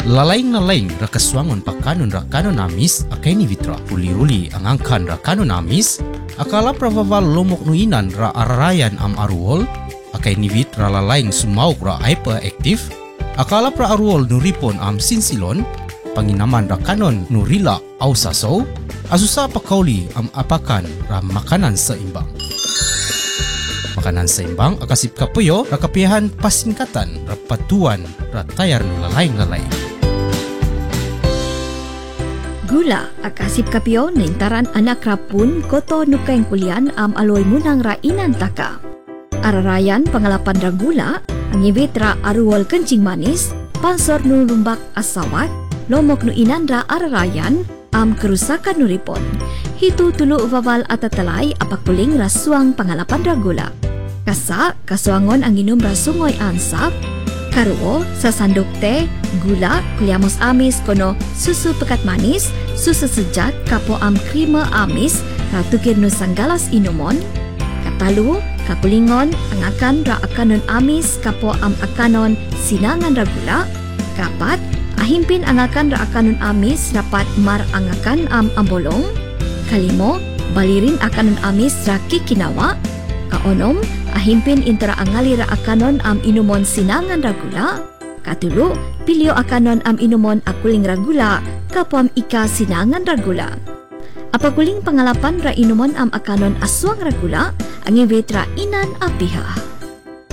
Lalaing-lalaing ra kaswangon pakanon ra kanon amis akay ni Vitra. Uli-uli ang angkan ra kanon amis akala pravaval lomok nuinan ra ararayan am aruol akay ni Vitra lalaing sumauk ra hyperactive akala pra aruol nuripon am sinsilon panginaman ra kanon nurila au sasaw asusa pakauli am apakan ra makanan seimbang. Makanan seimbang akasip kapuyo ra kapihan pasingkatan ra patuan ra tayar nu lalaing-lalaing. Gula akasip kapio nintaran anak rapun koto nukaing kulian am aloy munang rainan taka. Ararayan pangalapan ra gula ang Vitra aruol kencing manis pansor nu lumbak asawat lomok nu inan ra ararayan am kerusakan nuripon. Hitu tulu uvaval atatalay apakuling rasuang pangalapan ra gula. Kasa kasuangon ang inum rasungoy ansap karuo sa sandok teh, gula, kuliamos amis kono susu pekat manis, susu sejat kapo am krima amis, ratukir nu sanggalas inumon, katalu, kakulingon, angakan ra akanon amis kapo am akanon sinangan ra gula, kapat, ahimpin angakan ra akanon amis rapat mar angakan am ambolong, kalimo, balirin akanon amis ra kikinawa, kaonom, ahimpin intera angali ra akanon am inumon sinangan ra gula, katulu, pilyo akanon am inumon akuling ra gula, kapam ika sinangan ra gula. Apakuling pangalapan ra inumon am akanon aswang ra gula, ang Vitra inan apiha.